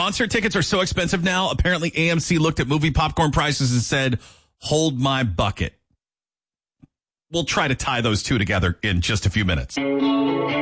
Concert tickets are so expensive now. Apparently, AMC looked at movie popcorn prices and said, hold my bucket. We'll try to tie those two together in just a few minutes.